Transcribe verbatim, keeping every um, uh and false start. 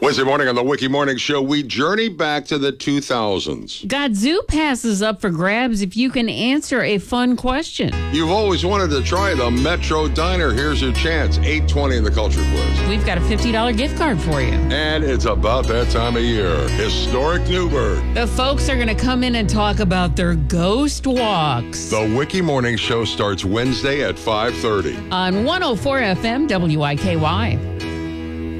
Wednesday morning on the Wiki Morning Show, we journey back to the two thousands. Got Zoo Passes up for grabs if you can answer a fun question. You've always wanted to try the Metro Diner. Here's your chance. eight twenty in the Culture Quiz. We've got a fifty dollars gift card for you. And it's about that time of year. Historic Newburgh. The folks are going to come in and talk about their ghost walks. The Wiki Morning Show starts Wednesday at five thirty. On one oh four F M W I K Y.